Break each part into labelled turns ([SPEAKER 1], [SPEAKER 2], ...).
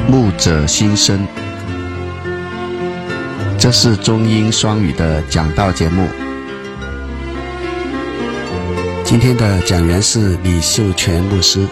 [SPEAKER 1] 牧者心声，这是中英双语的讲道节目。今天的讲员是李秀全牧师。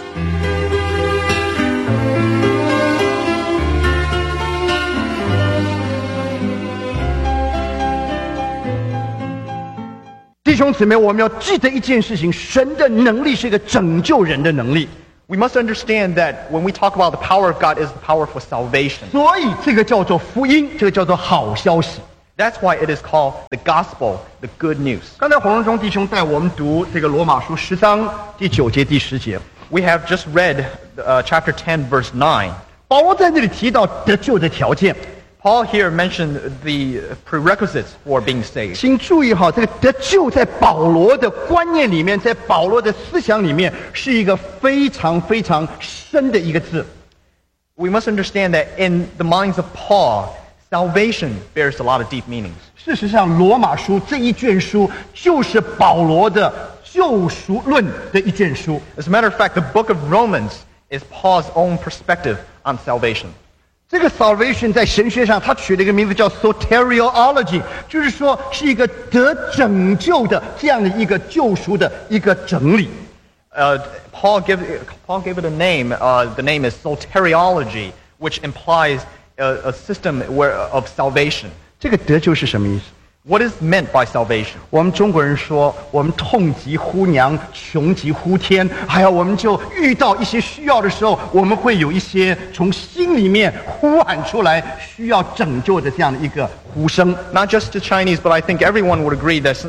[SPEAKER 2] 弟兄姊妹，我们要记得一件事情，神的能力是一个拯救人的能力。
[SPEAKER 3] We must understand that when we talk about the power of God is the power for salvation.
[SPEAKER 2] 所以这个叫做福音，这个叫做好消息。
[SPEAKER 3] That's why it is called the gospel, the good news.
[SPEAKER 2] 刚才黄荣忠弟兄带我们读这个罗马书10章第9节第10节。
[SPEAKER 3] We have just read chapter 10, verse 9.
[SPEAKER 2] 保罗在这里提到得救的条件。
[SPEAKER 3] Paul here mentioned the prerequisites for being saved.
[SPEAKER 2] 请注意哈，这个得救在保罗的观念里面，在保罗的思想里面，是一个非常非常深的一个字。
[SPEAKER 3] We must understand that in the minds of Paul, salvation bears a lot of deep meanings.
[SPEAKER 2] 事实上，罗马书这一卷书就是保罗的救赎论的一卷书。
[SPEAKER 3] As a matter of fact, the book of Romans is Paul's own perspective on salvation.
[SPEAKER 2] 这个 salvation 在神学上，他取了一个名字叫 soteriology， 就是说是一个得拯救的这样的一个救赎的一个整理。
[SPEAKER 3] Paul gave it a name. The name is soteriology, which implies a system of salvation.
[SPEAKER 2] 这个得救是什么意思？
[SPEAKER 3] What is meant by salvation?
[SPEAKER 2] 我们中国人说，我们痛极呼娘，穷极呼天，还有我们就遇到一些需要的时候，我们会有一些从心里面呼喊出来需要拯救的这样的一个呼声。
[SPEAKER 3] Not just the Chinese, but I think everyone would agree that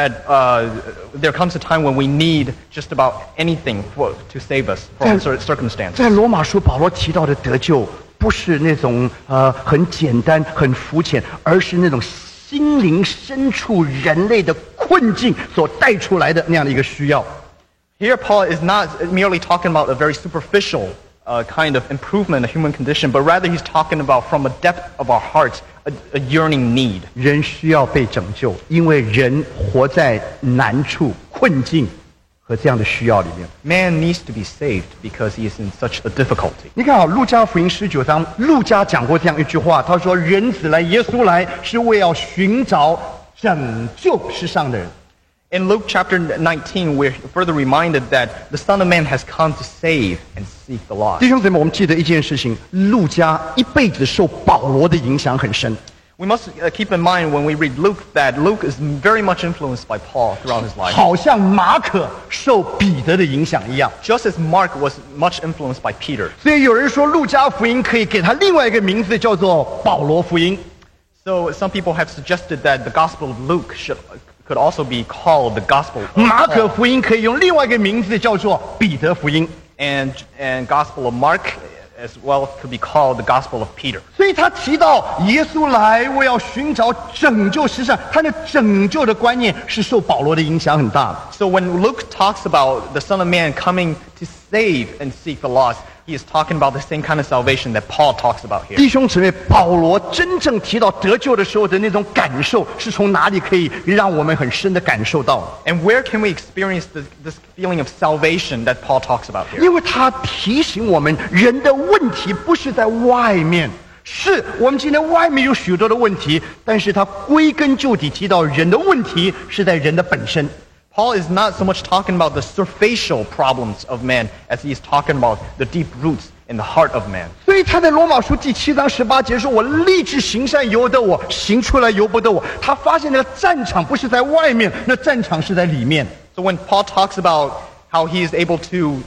[SPEAKER 3] there comes a time when we need just about anything to save us from circumstances.
[SPEAKER 2] 在罗马书，保罗提到的得救，不是那种很简单、很肤浅，而是那种心灵深处人类的困境所带出来的那样的一个需要。
[SPEAKER 3] Here Paul is not merely talking about a very superficial kind of improvement in the human condition, but rather he's talking about from a depth of our hearts a yearning need.
[SPEAKER 2] 人需要被拯救，因为人活在难处、困境和这样的需要里面。
[SPEAKER 3] Man needs to be saved because he is in such a difficulty.
[SPEAKER 2] 你看啊，路加福音19章，路加讲过这样一句话，他说：“人子来，耶稣来，是为要寻找拯救世上的人。”
[SPEAKER 3] In Luke chapter 19, we're further reminded that the Son of Man has come to save and seek the lost.
[SPEAKER 2] 弟兄姊妹，我们记得一件事情，路加一辈子受保罗的影响很深。
[SPEAKER 3] We must keep in mind when we read Luke that Luke is very much influenced by Paul throughout his life.
[SPEAKER 2] 好像马可受彼得的影响一样。
[SPEAKER 3] Just as Mark was much influenced by Peter.
[SPEAKER 2] 所以有人说，路加福音可以给他另外一个名字，叫做保罗福音。
[SPEAKER 3] So some people have suggested that the Gospel of Luke could also be called the Gospel of
[SPEAKER 2] 马可
[SPEAKER 3] Paul.
[SPEAKER 2] 福音可以用另外一个名字，叫做彼得福音。
[SPEAKER 3] And Gospel of Mark as well could be called the Gospel of Peter.
[SPEAKER 2] 所以他提到耶稣来，我要寻找拯救世上，他的拯救的观念是受保罗的影响很大的。
[SPEAKER 3] So when Luke talks about the Son of Man coming to save and seek the lost, he is talking about the same kind of salvation that Paul talks about here.
[SPEAKER 2] 弟兄姊妹，保罗真正提到得救的时候的那种感受，是从哪里可以让我们很深的感受到？
[SPEAKER 3] And where can we experience this feeling of salvation that Paul talks about here?
[SPEAKER 2] 因为他提醒我们，人的问题不是在外面，是我们今天外面有许多的问题，但是他归根究底提到人的问题是在人的本身。
[SPEAKER 3] Paul is not so much talking about the superficial problems of man as he is talking about the deep roots in the heart of man.
[SPEAKER 2] 所以他在罗马书第7章18节说：“我立志行善由得我，行出来由不得我。”他发现那个战场不是在外面，那战场是在里面。
[SPEAKER 3] So when Paul talks about how he is able to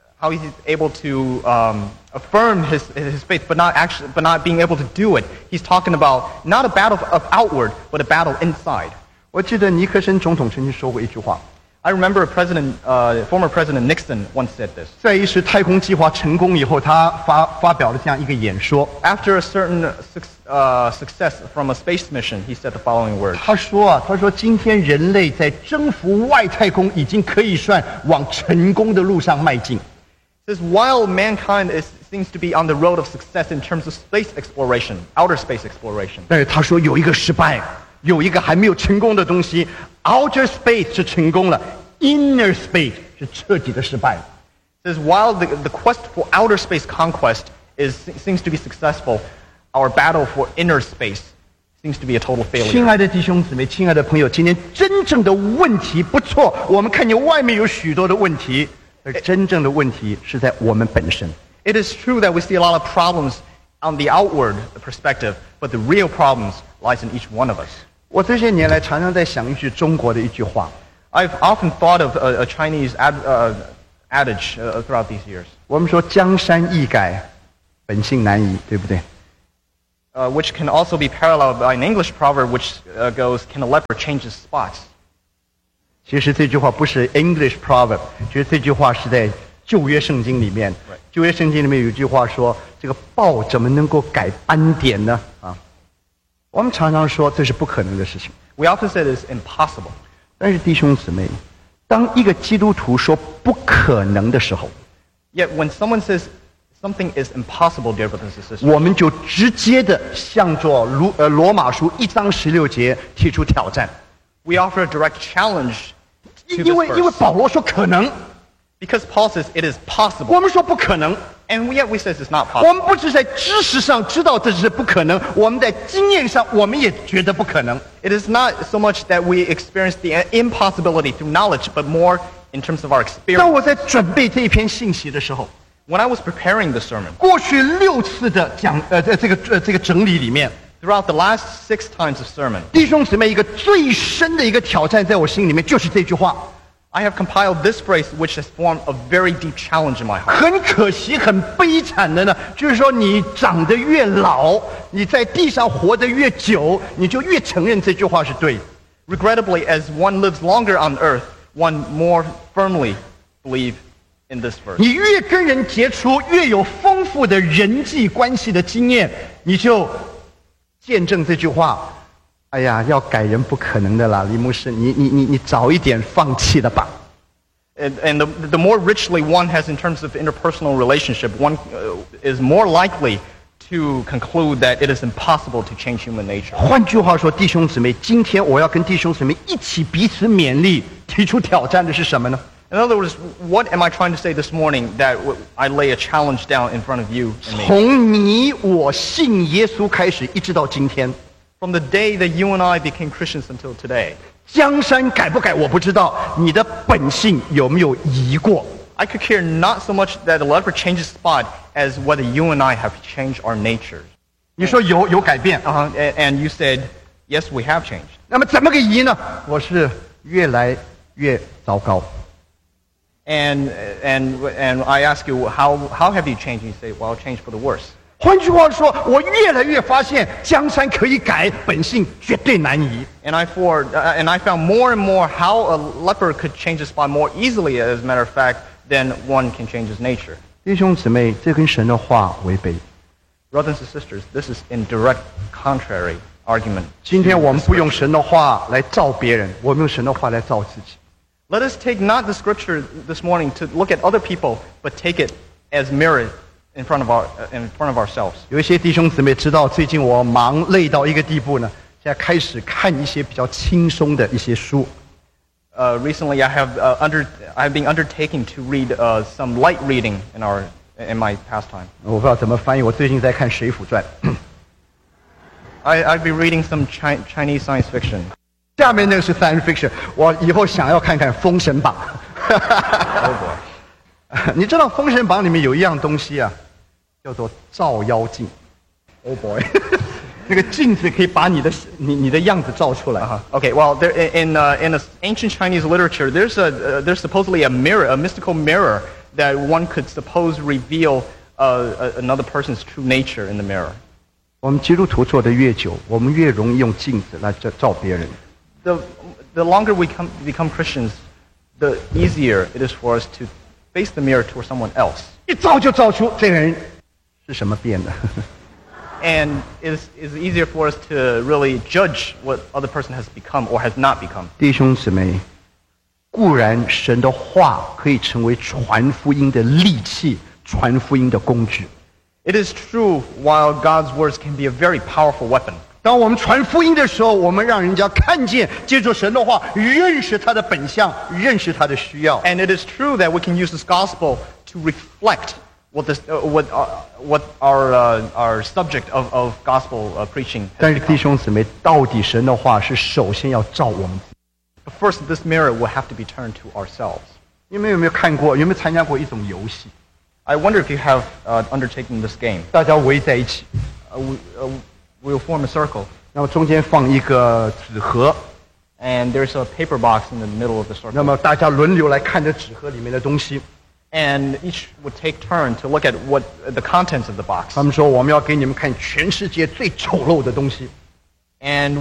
[SPEAKER 3] affirm his faith, but not being able to do it, he's talking about not a battle of outward, but a battle inside.
[SPEAKER 2] 我记得尼克森总统曾经说过一句话，
[SPEAKER 3] I remember former President Nixon once said this.
[SPEAKER 2] 在一次太空计划成功以后，他发表了这样一个演说。
[SPEAKER 3] After a certain success from a space mission, he said the following words.
[SPEAKER 2] 他说今天人类在征服外太空已经可以算往成功的路上迈进。
[SPEAKER 3] He says, while mankind seems to be on the road of success in terms of space exploration, outer space exploration.
[SPEAKER 2] 但是他说有一个失败，有一个还没有成功的东西 ，outer space 是成功了 ，inner space 是彻底的失败了。
[SPEAKER 3] It says, while the quest for outer space conquest seems to be successful, our battle for inner space seems to be a total
[SPEAKER 2] 亲
[SPEAKER 3] failure.
[SPEAKER 2] 爱的弟兄姊妹，亲爱的朋友，今天真正的问题不错，我们看见外面有许多的问题，而真正的问题是在我们本身。
[SPEAKER 3] It is true that we see a lot of problems on the outward perspective, but the real problems lies in each one of us.
[SPEAKER 2] 我这些年来常常在想一句中国的一句话，
[SPEAKER 3] I've often thought of a Chinese adage throughout these years,
[SPEAKER 2] 我们说江山易改，本性难移，对不对？
[SPEAKER 3] which can also be paralleled by an English proverb which goes, "Can a leopard change his spots?"
[SPEAKER 2] 其实这句话不是 English proverb，其实这句话是在旧约圣经里面。旧约圣经里面有一句话说：“这个豹怎么能够改斑点呢？”啊，我们常常说这是不可能的事情。
[SPEAKER 3] We often say it is impossible.
[SPEAKER 2] 但是弟兄姊妹，当一个基督徒说不可能的时候，
[SPEAKER 3] Yet when someone says something is impossible, dear brothers and sisters,
[SPEAKER 2] 我们就直接的向着罗马书1章16节提出挑战，
[SPEAKER 3] we offer a direct challenge to
[SPEAKER 2] 因
[SPEAKER 3] this
[SPEAKER 2] 为
[SPEAKER 3] verse.
[SPEAKER 2] 保罗说可能，
[SPEAKER 3] Because Paul says it is possible,
[SPEAKER 2] 我们说不可能。
[SPEAKER 3] and yet we say it's not
[SPEAKER 2] 我
[SPEAKER 3] possible.
[SPEAKER 2] 们不只在知识上知道这是不可能，我们在经验上我们也觉得不可能。
[SPEAKER 3] It is not so much that we experience the impossibility through knowledge, but more in terms of our
[SPEAKER 2] 当
[SPEAKER 3] experience.
[SPEAKER 2] 我在准备这一篇信息的时候，
[SPEAKER 3] When I was preparing the sermon,
[SPEAKER 2] 过去6次的这个整理里面，
[SPEAKER 3] throughout the last 6 times of sermon,
[SPEAKER 2] 弟兄姊妹一个最深的一个挑战，在我心里面就是这句话。
[SPEAKER 3] I have compiled this phrase which has formed a very deep challenge in my heart.
[SPEAKER 2] 很可惜、很悲惨的呢，就是说你长得越老，你在地上活得越久，你就越承认这句话是对的。
[SPEAKER 3] Regrettably, as one lives longer on earth, one more firmly believes in this verse.
[SPEAKER 2] 你越跟人接触，越有丰富的人际关系的经验，你就见证这句话。哎呀，要改人不可能的啦，李牧师，你早一点放弃了吧。
[SPEAKER 3] And the more richly one has in terms of interpersonal relationship, one is more likely to conclude that it is impossible to change human nature.
[SPEAKER 2] 换句话说，弟兄姊妹，今天我要跟弟兄姊妹一起彼此勉励，提出挑战的是什么呢？
[SPEAKER 3] In other words, what am I trying to say this morning that I lay a challenge down in front of you and me?
[SPEAKER 2] 从你我信耶稣开始，一直到今天，
[SPEAKER 3] From the day that you and I became Christians until today,
[SPEAKER 2] 江山改不改我不知道，你的本性有没有移过？
[SPEAKER 3] I could care not so much that the leopard changes spot as whether you and I have changed our natures.
[SPEAKER 2] 你说有改变，
[SPEAKER 3] And you said, yes, we have changed.
[SPEAKER 2] 那么怎么个移呢？我是越来越糟糕。
[SPEAKER 3] And I ask you, how have you changed? And you say, well, changed for the worse.
[SPEAKER 2] 换句话说，我越来越发现江山可以改，本性绝对难移。
[SPEAKER 3] And I found more and more how a leopard could change his spot more easily, as a matter of fact, than one can change his nature.
[SPEAKER 2] 弟兄姊妹，这跟神的话违背。
[SPEAKER 3] Brothers and sisters, this is in direct contrary argument.
[SPEAKER 2] 今天我们不用神的话来照别人，我们用神的话来照自己。
[SPEAKER 3] Let us take not the scripture this morning to look at other people, but take it as mirror in front of ourselves.
[SPEAKER 2] 有一些弟兄姊妹知道，最近我忙累到一个地步呢，现在开始看一些比较轻松的一些书。
[SPEAKER 3] Recently, I have been undertaking to read some light reading in my pastime.
[SPEAKER 2] 我不知道怎么翻译，我最近在看《水浒传》。
[SPEAKER 3] I've been reading some Chinese science fiction.
[SPEAKER 2] 下面那个是 science fiction， 我以后想要看看《封神榜》。
[SPEAKER 3] Oh boy.
[SPEAKER 2] 你知道《封神榜》里面有一样东西啊，叫做照妖镜。Oh boy， 那个镜子可以把你的样子照出来。
[SPEAKER 3] Okay, well, in ancient Chinese literature, there's supposedly a mirror, a mystical mirror that one could suppose reveal another person's true nature in the mirror.
[SPEAKER 2] 我们基督徒做的越久，我们越容易用镜子来照别人。
[SPEAKER 3] The longer we become Christians, the easier it is for us to face the mirror toward someone else.
[SPEAKER 2] 一照就照出这个人是什么变的。
[SPEAKER 3] And it's easier for us to really judge what other person has become or has not become.
[SPEAKER 2] 弟兄姊妹，固然神的话可以成为传福音的利器，传福音的工具。
[SPEAKER 3] It is true, while God's words can be a very powerful weapon.
[SPEAKER 2] 当我们传福音的时候，我们让人家看见，借助神的话，认识他的本相，认识他的需要。
[SPEAKER 3] And it is true that we can use this gospel to reflect what our subject of gospel preaching has
[SPEAKER 2] 但是弟
[SPEAKER 3] become.
[SPEAKER 2] 兄姊妹，到底神的话是首先要照我们自己。
[SPEAKER 3] But first, this mirror will have to be turned to ourselves.
[SPEAKER 2] 你们有没有看过？有没有参加过一种游戏？
[SPEAKER 3] I wonder if you have undertaken this game.
[SPEAKER 2] 大家围在一起，
[SPEAKER 3] We'll form a circle,
[SPEAKER 2] 那么中间放一个纸盒，
[SPEAKER 3] and there's a paper box in the middle of the
[SPEAKER 2] 那
[SPEAKER 3] circle.
[SPEAKER 2] 么大家轮流来看着纸盒里面的东西。
[SPEAKER 3] And each would take turn to look at what the contents of the box.
[SPEAKER 2] 他们说我们要给你们看全世界最丑陋的东西。
[SPEAKER 3] And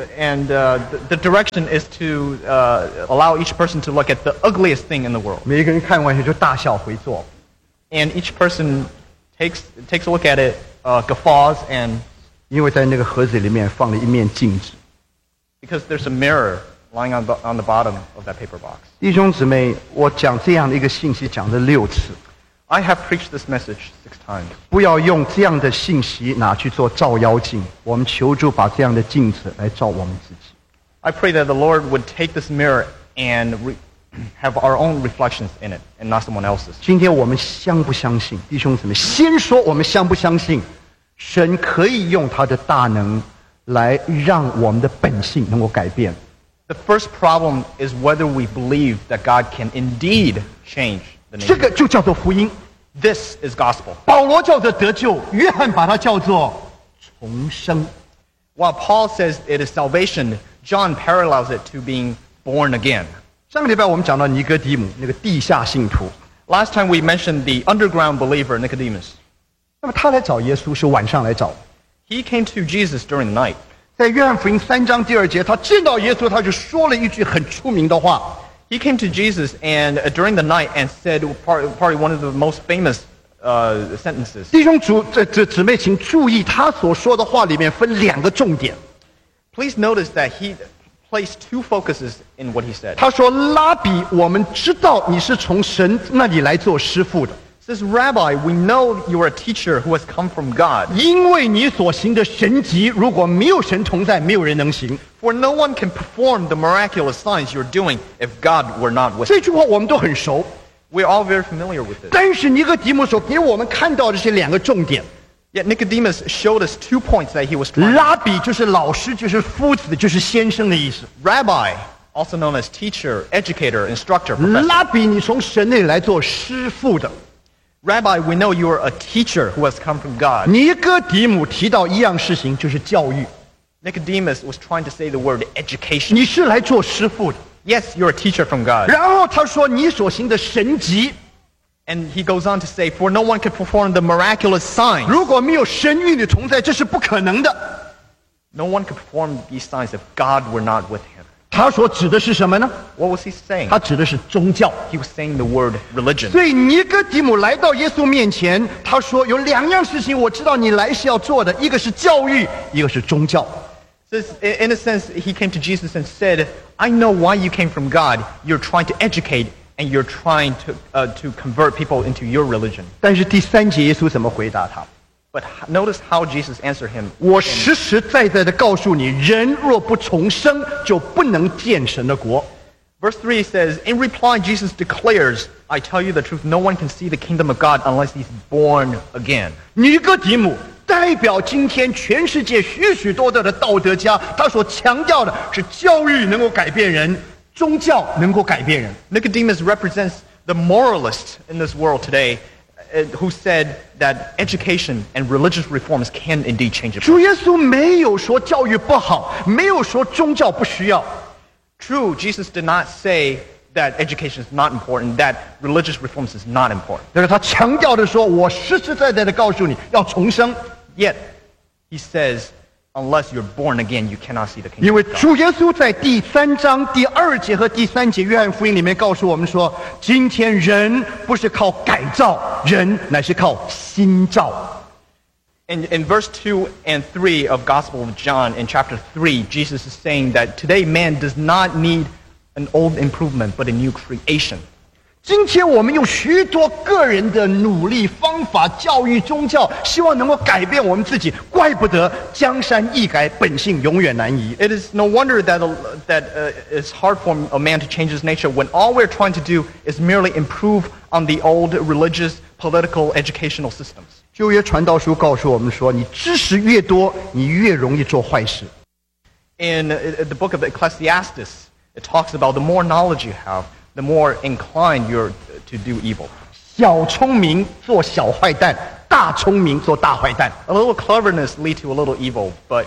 [SPEAKER 3] the direction is to allow each person to look at the ugliest thing in the world.
[SPEAKER 2] 每一个人看完以后就大笑回座。
[SPEAKER 3] And each person takes a look at it, guffaws, and
[SPEAKER 2] 因为在那个盒子里面放了一面镜子。
[SPEAKER 3] because there's a mirror lying on the bottom of that paper box.
[SPEAKER 2] 弟兄姊妹，我讲这样的一个信息讲了6次，
[SPEAKER 3] I have preached this message 6 times.
[SPEAKER 2] 不要用这样的信息拿去做照妖镜。我们求助把这样的镜子来照我们自己。
[SPEAKER 3] I pray that the Lord would take this mirror and have our own reflections in it and not someone else's.
[SPEAKER 2] 今天我们相不相信？弟兄姊妹，先说我们相不相信，神可以用他的大能来让我们的本性能够改变。
[SPEAKER 3] The first problem is whether we believe that God can indeed change the
[SPEAKER 2] 这
[SPEAKER 3] nature.
[SPEAKER 2] 个就叫做福音。
[SPEAKER 3] This is gospel.
[SPEAKER 2] 保罗叫做得救，约翰把它叫做重生。
[SPEAKER 3] While Paul says it is salvation, John parallels it to being born again.
[SPEAKER 2] 上个礼拜我们讲到尼哥底母那个地下信徒，
[SPEAKER 3] Last time we mentioned the underground believer Nicodemus.
[SPEAKER 2] 那么他来找耶稣是晚上来找。
[SPEAKER 3] He came to Jesus during the night.
[SPEAKER 2] 在约翰福音3章第2节，他见到耶稣，他就说了一句很出名的话。
[SPEAKER 3] He came to Jesus and during the night and said probably one of the most famous sentences.
[SPEAKER 2] 弟兄姊妹，请注意他所说的话里面分2个重点。
[SPEAKER 3] Please notice that he placed 2 focuses in what he said.
[SPEAKER 2] 他说：“拉比，我们知道你是从神那里来做师傅的，
[SPEAKER 3] Says, Rabbi, we know you are a teacher who has come from God.
[SPEAKER 2] 因为你所行的神迹，如果没有神同在，没有人能行。”
[SPEAKER 3] For no one can perform the miraculous signs you're doing if God were not with you.
[SPEAKER 2] 这句话我们都很熟，
[SPEAKER 3] We're all very familiar with this.
[SPEAKER 2] 但是尼哥底母所给我们看到的是2个重点。
[SPEAKER 3] Yet Nicodemus showed us 2 points that he was trying.
[SPEAKER 2] 拉比就是老师，就是夫子，就是先生的意思。
[SPEAKER 3] Rabbi, also known as teacher, educator, instructor, professor.
[SPEAKER 2] 拉比，你从神那里来做师傅的。
[SPEAKER 3] Rabbi, we know you are a teacher who has come from God.
[SPEAKER 2] 尼哥底母提到一样事情，就是教育。
[SPEAKER 3] Nicodemus was trying to say the word education.
[SPEAKER 2] 你是来做师傅的。
[SPEAKER 3] Yes, you're a teacher from God.
[SPEAKER 2] 然后他说，你所行的神迹，
[SPEAKER 3] And he goes on to say, for no one can perform the miraculous signs.
[SPEAKER 2] 如果没有神与你同在，这是不可能的。
[SPEAKER 3] No one could perform these signs if God were not with him.
[SPEAKER 2] 他所指的是什么呢？
[SPEAKER 3] What was he saying?
[SPEAKER 2] 他指的是宗教。
[SPEAKER 3] He was saying the word religion.
[SPEAKER 2] 所以尼哥底母来到耶稣面前，他说有2样事情我知道你来是要做的，一个是教育，一个是宗教。
[SPEAKER 3] Says, in a sense, he came to Jesus and said, I know why you came from God. You're trying to educate and you're trying to convert people into your religion.
[SPEAKER 2] 但是第3节耶稣怎么回答他？
[SPEAKER 3] But notice how Jesus answered him.
[SPEAKER 2] 我实实在在的告诉你，人若不重生，就不能见神的国。
[SPEAKER 3] Verse 3 says, in reply, Jesus declares, I tell you the truth, no one can see the kingdom of God unless he's born again.
[SPEAKER 2] 尼哥底母代表今天全世界许许多多的道德家，他所强调的是教育能够改变人，宗教能够改变人。
[SPEAKER 3] Nicodemus represents the moralists in this world today who said that education and religious reforms can indeed change a person.
[SPEAKER 2] 主耶稣没有说教育不好，没有说宗教不需要。
[SPEAKER 3] True, Jesus did not say that education is not important, that religious reforms is not important.
[SPEAKER 2] 但是他强调的说，我实实在在的告诉你，要重生，
[SPEAKER 3] Yet, he says, unless you're born again, you cannot see the
[SPEAKER 2] 因
[SPEAKER 3] kingdom
[SPEAKER 2] 为
[SPEAKER 3] of God.
[SPEAKER 2] 主耶稣在第3章第2节和第3节约翰福音里面告诉我们说，今天人不是靠改造，人乃是靠新造。
[SPEAKER 3] In verse 2 and 3 of Gospel of John, in chapter 3, Jesus is saying that today man does not need an old improvement, but a new creation.
[SPEAKER 2] 今天我们用许多个人的努力方法、教育、宗教，希望能够改变我们自己。怪不得江山易改，本性永远难移。
[SPEAKER 3] It is no wonder that it's hard for a man to change his nature when all we're trying to do is merely improve on the old religious, political, educational systems.
[SPEAKER 2] 旧约传道书告诉我们说，你知识越多，你越容易做坏事。
[SPEAKER 3] In the book of Ecclesiastes, it talks about the more knowledge you have, the more inclined you're to do evil.
[SPEAKER 2] 小聪明做小坏蛋，大聪明做大坏蛋。
[SPEAKER 3] A little cleverness leads to a little evil, but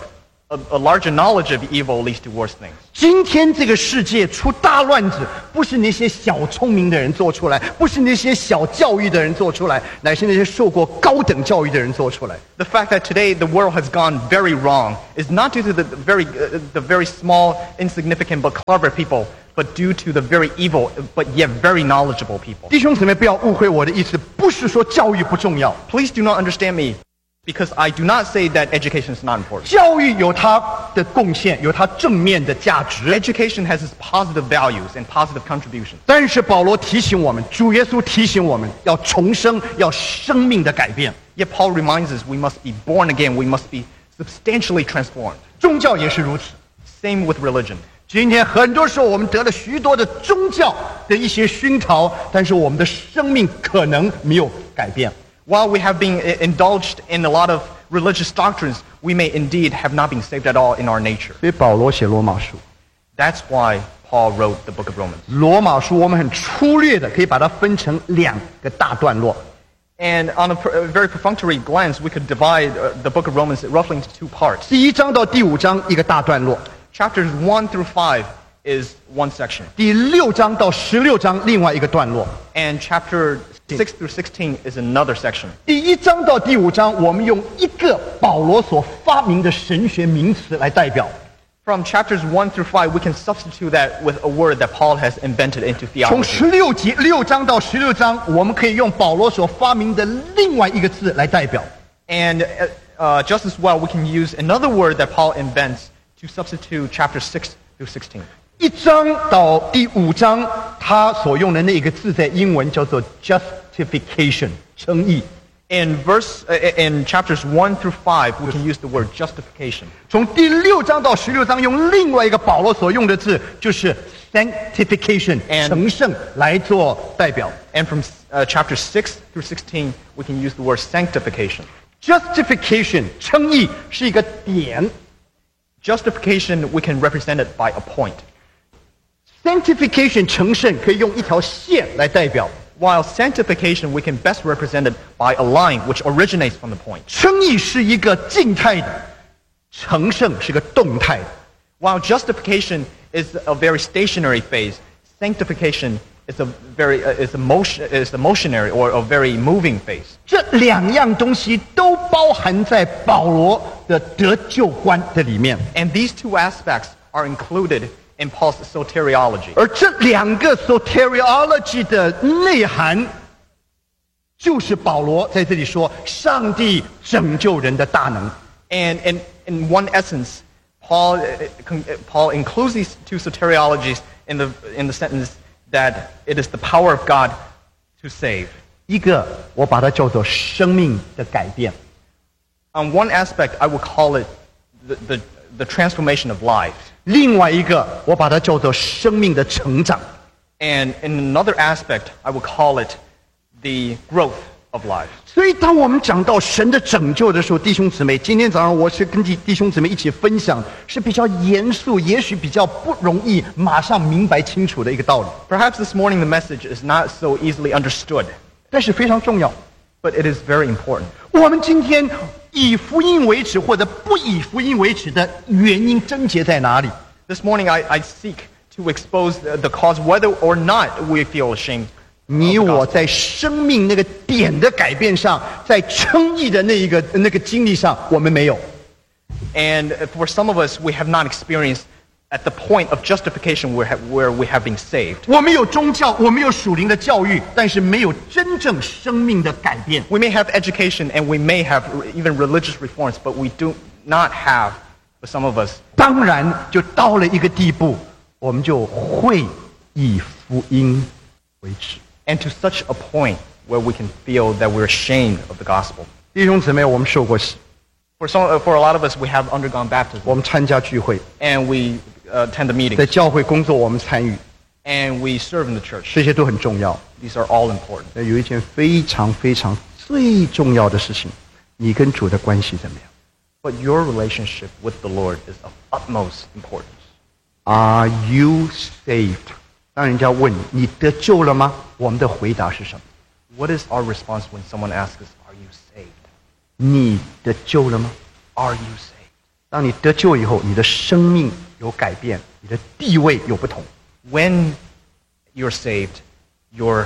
[SPEAKER 3] a larger knowledge of evil leads to worse things.
[SPEAKER 2] 今天这个世界出大乱子，不是那些小聪明的人做出来，不是那些小教育的人做出来，乃是那些受过高等教育的人做出来。
[SPEAKER 3] The fact that today the world has gone very wrong is not due to the very small, insignificant but clever people, but due to the very evil but yet very knowledgeable people.
[SPEAKER 2] 弟兄姊妹，不要误会我的意思，不是说教育不重要，
[SPEAKER 3] Please do not understand me, because I do not say that education is not important.
[SPEAKER 2] 教育有它的贡献，有它正面的价值。
[SPEAKER 3] Education has its positive values and positive contributions.
[SPEAKER 2] 但是保罗提醒我们，主耶稣提醒我们要重生，要生命的改变。
[SPEAKER 3] Yet Paul reminds us we must be born again, we must be substantially transformed.
[SPEAKER 2] 宗教也是如此。
[SPEAKER 3] Same with religion.
[SPEAKER 2] 今天很多时候我们得了许多的宗教的一些熏陶，但是我们的生命可能没有改变。
[SPEAKER 3] While we have been indulged in a lot of religious doctrines, we may indeed have not been saved at all in our nature.
[SPEAKER 2] 所以保罗写罗马书，
[SPEAKER 3] That's why Paul wrote the book of Romans.
[SPEAKER 2] 罗马书我们很粗略的可以把它分成2个大段落。
[SPEAKER 3] And on a very perfunctory glance, we could divide the book of Romans roughly into 2 parts.
[SPEAKER 2] 第1章到第5章一个大段落，
[SPEAKER 3] Chapters 1 through 5 is one section.
[SPEAKER 2] 第6章到16章另外一个段落。
[SPEAKER 3] And chapter 6 through 16 is another section.
[SPEAKER 2] 第1章到第5章，我们用一个保罗所发明的神学名词来代表。
[SPEAKER 3] From chapters 1 through 5, we can substitute that with a word that Paul has invented into
[SPEAKER 2] 从
[SPEAKER 3] theology.
[SPEAKER 2] 6章到16章，我们可以用保罗所发明的另外一个字来代表。
[SPEAKER 3] And just as well, we can use another word that Paul invents to substitute chapters 6 through 16.
[SPEAKER 2] 1章到第5章，他所用的那一个字在英文叫做 justification， 称义。
[SPEAKER 3] In chapters 1 through 5, we can use the word justification.
[SPEAKER 2] 从第6章到16章，用另外一个保罗所用的字，就是 sanctification， 成圣来做代表。
[SPEAKER 3] And from chapters 6 through 16, we can use the word sanctification.
[SPEAKER 2] justification 称义是一个点
[SPEAKER 3] Justification, we can represent it by a point.
[SPEAKER 2] ，sanctification 成圣可以用一条线来代表。
[SPEAKER 3] While sanctification, we can best represent it by a line which originates from the point.
[SPEAKER 2] 称义是一个静态的，成圣是个动态的。
[SPEAKER 3] While justification is a very stationary phase, sanctification is a motionary or a very moving phase.
[SPEAKER 2] 这2样东西都包含在保罗的得救观的里面，
[SPEAKER 3] And these 2 aspects are included in Paul's soteriology.
[SPEAKER 2] 而这2个 soteriology 的内涵，就是保罗在这里说上帝拯救人的大能。
[SPEAKER 3] And in one essence, Paul includes these 2 soteriologies in the sentence that it is the power of God to save.
[SPEAKER 2] 一个我把它叫做生命的改变，
[SPEAKER 3] On one aspect, I would call it the transformation of life.
[SPEAKER 2] 另外一个我把它叫做生命的成长。
[SPEAKER 3] And in another aspect, I would call it the growth of life.
[SPEAKER 2] 所以，当我们讲到神的拯救的时候，弟兄姊妹，今天早上我是跟弟兄姊妹一起分享，是比较严肃，也许比较不容易马上明白清楚的一个道理，
[SPEAKER 3] Perhaps this morning the message is not so easily understood,
[SPEAKER 2] 但是非常重要。
[SPEAKER 3] but it is very important.
[SPEAKER 2] 我们今天以福音为耻或者不以福音为耻的原因症结在哪里？
[SPEAKER 3] This morning I seek to expose the cause whether or not we feel ashamed.
[SPEAKER 2] 你我在生命那个点的改变上，在称义的那个经历上，我们没有。
[SPEAKER 3] And for some of us, we have not experienced at the point of justification where we have been saved.
[SPEAKER 2] 我们有宗教，我们有属灵的教育，但是没有真正生命的改变。
[SPEAKER 3] We may have education and we may have even religious reforms, but we do not have, for some of us,
[SPEAKER 2] 当然，就到了一个地步，我们就会以福音为耻。
[SPEAKER 3] and to such a point where we can feel that we're ashamed of the gospel.
[SPEAKER 2] 弟兄姊妹，我们受过洗，
[SPEAKER 3] For a lot of us, we have undergone baptism,
[SPEAKER 2] 我们参加聚会，
[SPEAKER 3] and we attend the
[SPEAKER 2] 在
[SPEAKER 3] meetings,
[SPEAKER 2] 教会工作我们参与，
[SPEAKER 3] and we serve in the church.
[SPEAKER 2] 这些都很重要。
[SPEAKER 3] These are all important.
[SPEAKER 2] 那有一件非常非常最重要的事情，你跟主的关系怎么样
[SPEAKER 3] But your relationship with the Lord is of utmost importance.
[SPEAKER 2] ？Are you saved？ 当人家问你得救了吗？我们的回答是什么？
[SPEAKER 3] What is our response when someone asks us, are you saved?
[SPEAKER 2] 你得救了吗？
[SPEAKER 3] Are you saved?
[SPEAKER 2] 当你得救以后，你的生命有改变，你的地位有不同。
[SPEAKER 3] When you're saved, your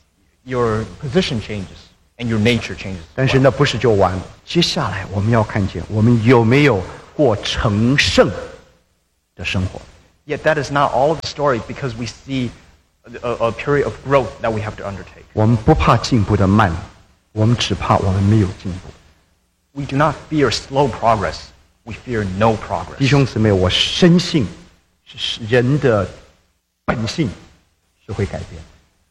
[SPEAKER 3] position changes and your nature changes.
[SPEAKER 2] 但是那不是就完了，接下来我们要看见我们有没有过成圣的生活。
[SPEAKER 3] Yet that is not all of the story because we see a period of growth that we have to undertake.
[SPEAKER 2] 我们不怕进步的慢，我们只怕我们没有进步。
[SPEAKER 3] We do not fear slow progress. We fear no
[SPEAKER 2] 弟
[SPEAKER 3] progress.
[SPEAKER 2] 兄姊妹，我深信是人的本性是会改变。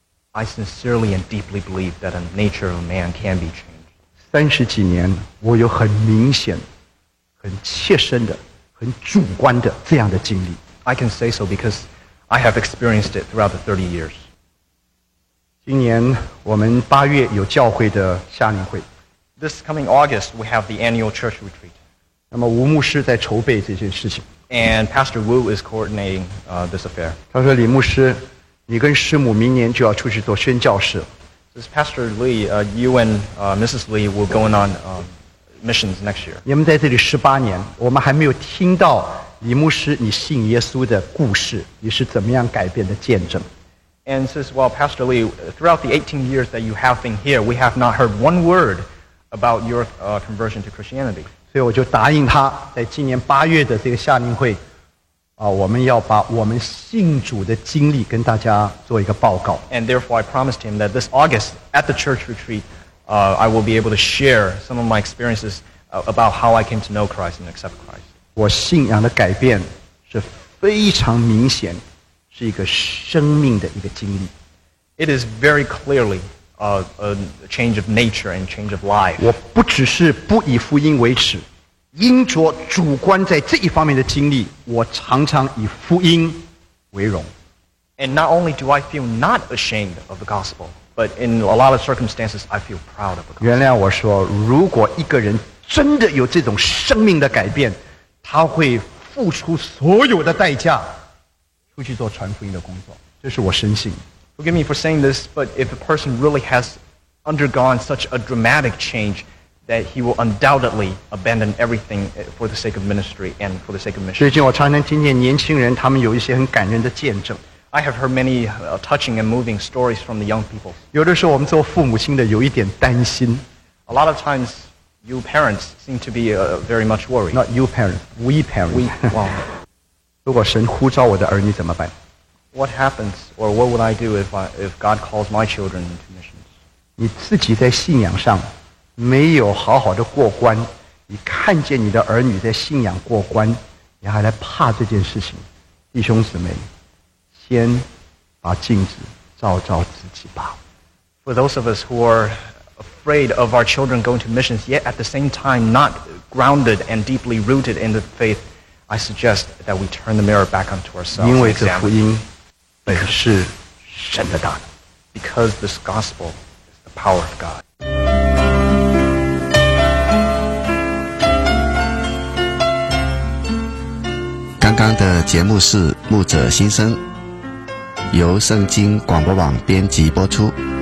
[SPEAKER 3] I sincerely and deeply believe that the nature of man can be changed.
[SPEAKER 2] 30几年，我有很明显、很切身的、很主观的这样的经历。
[SPEAKER 3] I can say so because I have experienced it throughout the 30 years.
[SPEAKER 2] 今年我们8月有教会的夏令会，
[SPEAKER 3] This coming August, we have the annual church retreat.
[SPEAKER 2] 那么吴牧师在筹备这件事情。
[SPEAKER 3] And Pastor Wu is coordinating this affair.
[SPEAKER 2] 他说：“李牧师，你跟师母明年就要出去做宣教士。
[SPEAKER 3] Says Pastor Lee, you and Mrs. Lee will go on missions next year.
[SPEAKER 2] 你们在这里18年，我们还没有听到李牧师你信耶稣的故事，你是怎么样改变的见证。
[SPEAKER 3] And says, well, Pastor Lee, throughout the 18 years that you have been here, we have not heard one word about your conversion to Christianity.
[SPEAKER 2] 所以我就答应他，在今年8月的这个夏令会，我们要把我们信主的经历跟大家做一个报告。
[SPEAKER 3] And therefore, I promised him that this August at the church retreat, I will be able to share some of my experiences about how I came to know Christ and accept Christ.
[SPEAKER 2] 我信仰的改变是非常明显，是一个生命的一个经历。
[SPEAKER 3] It is very clearly a change of nature and change of life.
[SPEAKER 2] 我不只是不以福音为耻，因着主观在这一方面的经历，我常常以福音为荣。
[SPEAKER 3] And not only do I feel not ashamed of the gospel, but in a lot of circumstances, I feel proud of the gospel.
[SPEAKER 2] 原谅我说，如果一个人真的有这种生命的改变，他会付出所有的代价，出去做传福音的工作。这是我深信。
[SPEAKER 3] Forgive me for saying this, but if a person really has undergone such a dramatic change, that he will undoubtedly abandon everything for the sake of ministry and for the sake of mission.
[SPEAKER 2] 最近我常常听见年轻人他们有一些很感人的见证。
[SPEAKER 3] I have heard many touching and moving stories from the young people.
[SPEAKER 2] 有的时候我们做父母亲的有一点担心。
[SPEAKER 3] A lot of times, you parents seem to be very much worried.
[SPEAKER 2] Not you parents, we parents.
[SPEAKER 3] Well,
[SPEAKER 2] 如果神呼召我的儿女怎么办？
[SPEAKER 3] what happens, or what would I do if God calls my children into missions?
[SPEAKER 2] 你自己在信仰上没有好好的过关，你看见你的儿女在信仰过关，你还来怕这件事情？弟兄姊妹，先把镜子照照自己吧。
[SPEAKER 3] For those of us who are afraid of our children going to missions, yet at the same time not grounded and deeply rooted in the faith, I suggest that we turn the mirror back onto ourselves
[SPEAKER 2] 因
[SPEAKER 3] and
[SPEAKER 2] 为这福
[SPEAKER 3] examine.
[SPEAKER 2] 音本是神的大能。
[SPEAKER 3] Because this gospel is the power of God.
[SPEAKER 1] 刚刚的节目是牧者心声，由圣经广播网编辑播出。